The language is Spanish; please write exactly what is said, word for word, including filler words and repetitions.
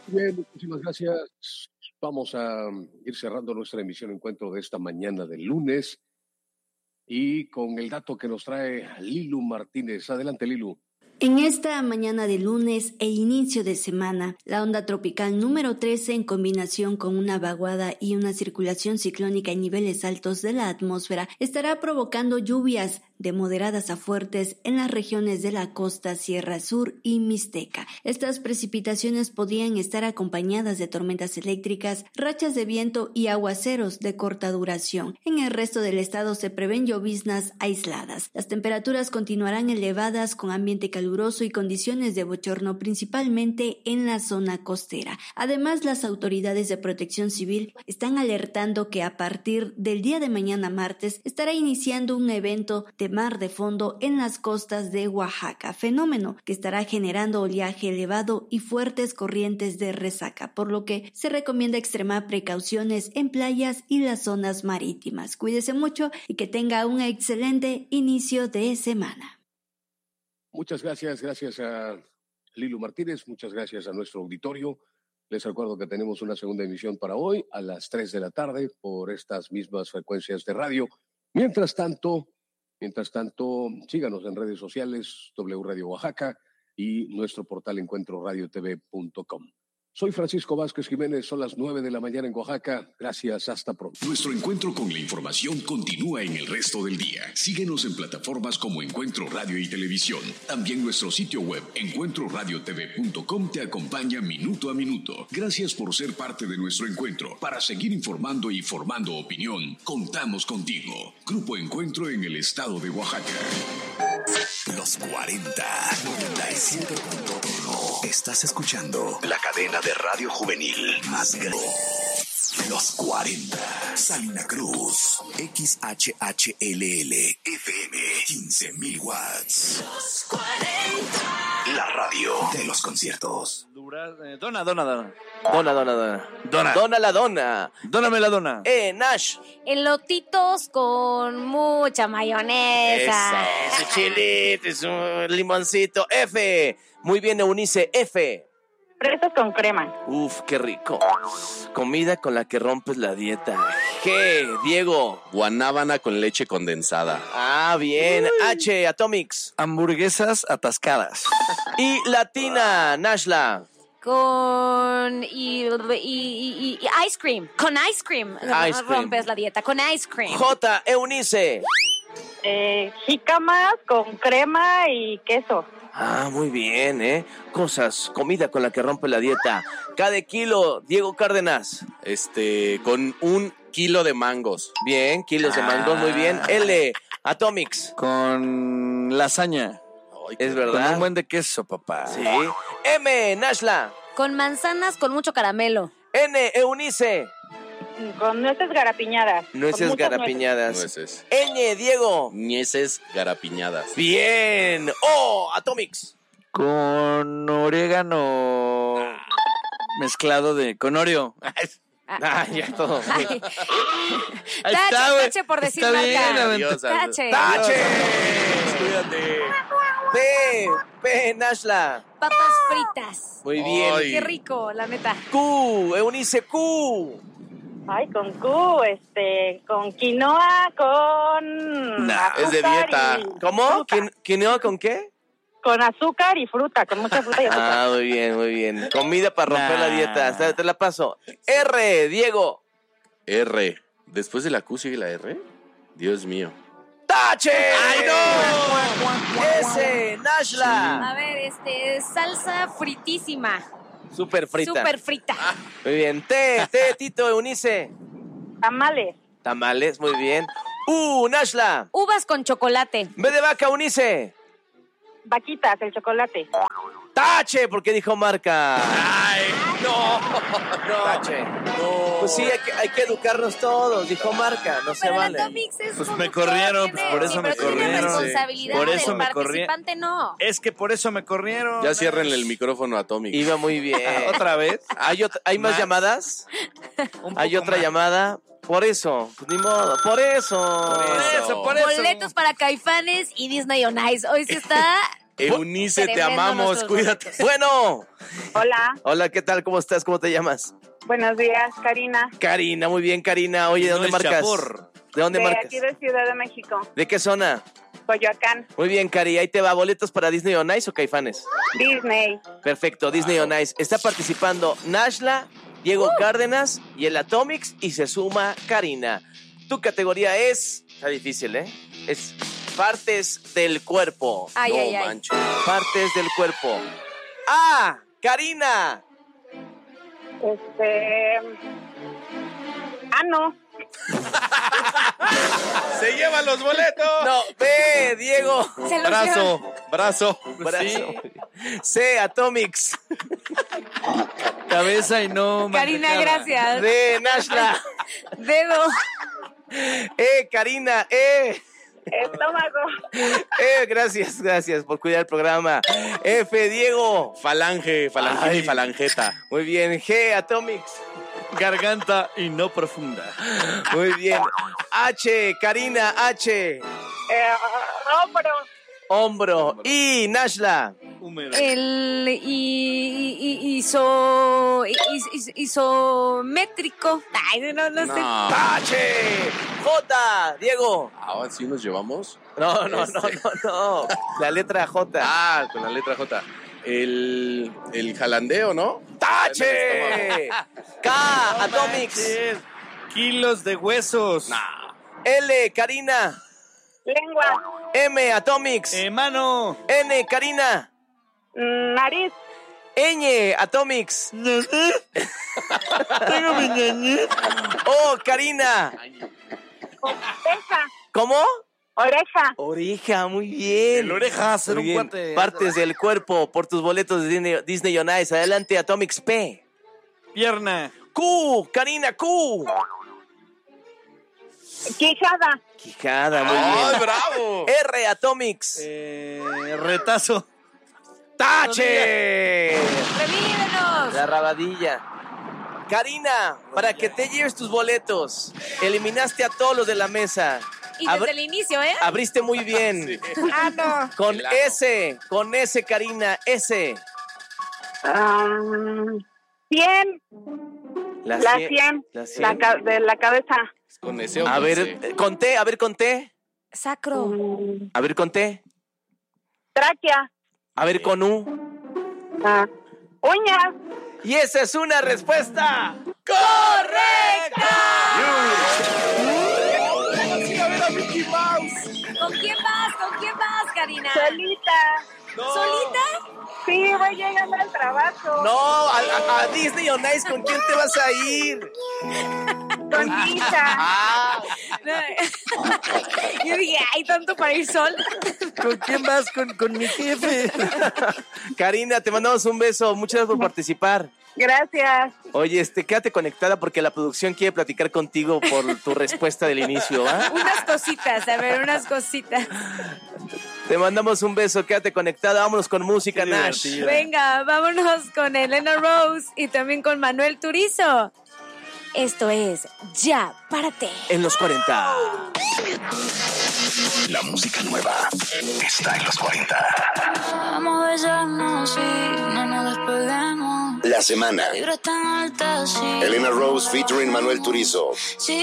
Bien, muchísimas gracias. Vamos a ir cerrando nuestra emisión Encuentro de esta mañana del lunes y con el dato que nos trae Lilu Martínez. Adelante, Lilu. En esta mañana de lunes e inicio de semana, la onda tropical número trece, en combinación con una vaguada y una circulación ciclónica en niveles altos de la atmósfera, estará provocando lluvias de moderadas a fuertes en las regiones de la costa, Sierra Sur y Mixteca. Estas precipitaciones podrían estar acompañadas de tormentas eléctricas, rachas de viento y aguaceros de corta duración. En el resto del estado se prevén lloviznas aisladas. Las temperaturas continuarán elevadas con ambiente caluroso y condiciones de bochorno, principalmente en la zona costera. Además, las autoridades de protección civil están alertando que a partir del día de mañana martes estará iniciando un evento de mar de fondo en las costas de Oaxaca, fenómeno que estará generando oleaje elevado y fuertes corrientes de resaca, por lo que se recomienda extremar precauciones en playas y las zonas marítimas. Cuídese mucho y que tenga un excelente inicio de semana. Muchas gracias, gracias a Lilu Martínez, muchas gracias a nuestro auditorio. Les recuerdo que tenemos una segunda emisión para hoy a las tres de la tarde por estas mismas frecuencias de radio. Mientras tanto, mientras tanto, síganos en redes sociales, W Radio Oaxaca y nuestro portal encuentro radio t v punto com. Soy Francisco Vázquez Jiménez, son las nueve de la mañana en Oaxaca. Gracias, hasta pronto. Nuestro encuentro con la información continúa en el resto del día. Síguenos en plataformas como Encuentro Radio y Televisión. También nuestro sitio web, encuentro radio t v punto com, te acompaña minuto a minuto. Gracias por ser parte de nuestro encuentro. Para seguir informando y formando opinión, contamos contigo. Grupo Encuentro en el estado de Oaxaca. Los cuarenta, noventa y siete punto uno. Estás escuchando la cadena de radio juvenil más grande. Los cuarenta. Salina Cruz. X H H L L. F M. quince mil watts. Los cuarenta. La radio de los conciertos. Dura, eh, dona, dona, dona. Dona, dona, dona. Dona. Dona la dona. Dóname la dona. Eh, Nash. Elotitos con mucha mayonesa. Eso, su chilito, su limoncito. F. Muy bien, Eunice. F. Fresas con crema. Uf, qué rico. Comida con la que rompes la dieta. G. Diego. Guanábana con leche condensada. Ah, bien. Uy. H. Atomics. Hamburguesas atascadas. Y Latina. Nashla. Con y, y, y, y ice cream. Con ice cream. Ice cream. Rompes la dieta. Con ice cream. J. Eunice. Eh, jícamas con crema y queso. Ah, muy bien, ¿eh? Cosas, comida con la que rompe la dieta. Cada kilo, Diego Cárdenas. Este, con un kilo de mangos. Bien, kilos de mangos, muy bien. L. Atomics. Con lasaña. Ay, es verdad. Con un buen de queso, papá. Sí. M. Nashla. Con manzanas con mucho caramelo. N. Eunice. Con nueces garapiñadas. Nueces garapiñadas. Nueces. Ñ. Diego. Nueces garapiñadas. Bien. O. Atomics. Con orégano mezclado de... Con Oreo. Ah, ya todo. Ay. Ahí Tache, está, güey. tache por decir Está marca. bien, Adiós, adiós. Tache. ¡Tache! Cuídate. P. P. Nashla. Papas fritas. Muy bien. Ay. Qué rico, la neta. Q. Eunice. Q. Ay, con Q, este, con quinoa, con Nah, es de azúcar dieta. y ¿Cómo? fruta. ¿Quin- ¿Quinoa con qué? Con azúcar y fruta, con mucha fruta y azúcar. Ah, muy bien, muy bien. Comida para romper Nah. la dieta. Te, te la paso. R. Diego. R. Después de la Q sigue la R. Dios mío. ¡Tache! ¡Ay, no! S. Nashla. A ver, este, salsa fritísima. Super frita. Super frita. Muy bien. T. T. Tito. Eunice. Tamales, Tamales. Muy bien. U. Nashla. Uvas con chocolate. B de vaca. Eunice. vaquitas, el chocolate. ¡Tache! Porque dijo marca. ¡Ay! ¡No! ¡No! ¡Tache! No. Pues sí, hay que, hay que educarnos todos. Dijo marca. No se Pero vale. la Atomix es Pues me conductor, corrieron, tiene- pues por eso sí, me pero tiene corrieron. responsabilidad Por eso del me corrieron. participante, no. Es que por eso me corrieron. Ya ciérrenle el micrófono a Tommy. Iba muy bien. ¿Otra vez? ¿Hay, ot- ¿hay más, Más. llamadas? Un ¿Hay poco otra más. llamada? Por eso. Pues ni modo. Por eso. Por eso, por eso. Boletos para Caifanes y Disney on Ice. Hoy sí está Eunice, te Tremendo amamos, nuestros cuídate. boletos. Bueno. Hola, Hola, ¿qué tal? ¿Cómo estás? ¿Cómo te llamas? buenos días, Karina. Karina, muy bien, Karina. Oye, ¿de dónde No es marcas? Chapor. ¿De dónde De marcas? aquí de Ciudad de México, ¿De qué zona? Coyoacán, Muy bien, Cari. Ahí te va. ¿Boletos para Disney on Ice o Caifanes? Disney. Perfecto, Disney on Ice. Está participando Nashla, Diego Cárdenas y el Atomics y se suma Karina. Tu categoría es... Está difícil, ¿eh? Es partes del cuerpo. Ay, No ay, ay. manches. Partes del cuerpo. ¡Ah! ¡Karina! Este. Ah, no. ¡Se llevan los boletos! No, B, Diego. Se los Brazo, brazo. Brazo. C, Atomics. Cabeza y no Karina, mantecada. gracias. D, Nashla. Dedo. E, Karina. E. Estómago. Eh, gracias, gracias por cuidar el programa. F, Diego. Falange, falangina Ay. y falangeta. Muy bien. G, Atomics. Garganta y no profunda. Muy bien. H, Karina, H. Eh, hombro. Hombro. I, Nashla. Húmero. El i- i- i- iso, i- is- isométrico. Ay, no, no, sé. No. H, J, Diego. Ahora sí nos llevamos. No, no, no, Este. no, no. La letra J. Ah, con la letra J. El, el jalandeo, ¿no? Tache. K, Atomics. Manches. Kilos de huesos. L, Karina. Lengua. M, Atomics. Eh, mano. N, Karina. Nariz. Ñ, Atomics. Tengo mi ñañez. O, Karina. Oreja. ¿Cómo? Oreja. Oreja, muy bien. El oreja, hacer Muy un bien. guante. Partes del cuerpo por tus boletos de Disney, Disney on Ice. Adelante, Atomics P. Pierna. Q, Karina, Q. Quijada. Quijada, muy ¡Ay, bien. bravo! R, Atomics. Eh, retazo. ¡Tache! ¡Revívenos! La rabadilla. Karina, para que te lleves tus boletos, eliminaste a todos los de la mesa. Y desde Abr- el inicio, ¿eh? Abriste muy bien. Ah, no. Con Claro. S, con S, Karina, S. Um, cien. La cien- cien. La La cien. ca- de la cabeza. Con ese o A con ver, C. eh, con T, a ver, con T. Sacro. Mm, A ver, con T. Tráquea. A ver, con U. Ah, uñas. Y esa es una respuesta ¿Con quién vas? ¿Con quién vas, Karina? Solita. ¿Solita? Sí, voy llegando al trabajo. No, a, a- a Disney on Ice, ¿con quién te vas a ir? Con mi hija. Ah, Yo dije, ay, tanto para ir sola. ¿Con quién vas? Con, con mi jefe. Karina, te mandamos un beso. Muchas gracias por participar. Gracias. Oye, este, quédate conectada porque la producción quiere platicar contigo por tu respuesta del inicio, ¿ah? Unas cositas, a ver, unas cositas. Te mandamos un beso, quédate conectada. Vámonos con música, Qué Nash. divertido. Venga, vámonos con Elena Rose y también con Manuel Turizo. Esto es Ya, párate. En los cuarenta. La música nueva está en los cuarenta. Vamos a besarnos y no nos despeguemos. La semana. Vibra tan alta, sí. Elena Rose featuring Manuel Turizo. Sí.